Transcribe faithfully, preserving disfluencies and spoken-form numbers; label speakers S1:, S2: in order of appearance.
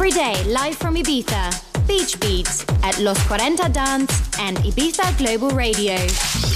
S1: Every day, live from Ibiza. Beach Beats at Los cuarenta Dance and Ibiza Global Radio.